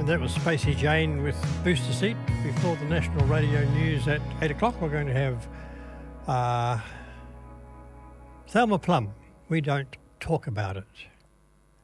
That was Spacey Jane with Booster Seat. Before the national radio news at 8 o'clock, we're going to have Thelma Plum. We don't talk about it.